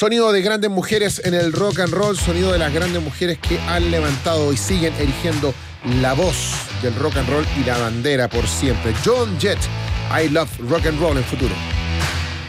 Sonido de grandes mujeres en el rock and roll, sonido de las grandes mujeres que han levantado y siguen erigiendo la voz del rock and roll y la bandera por siempre. Joan Jett, I Love Rock and Roll en Futuro.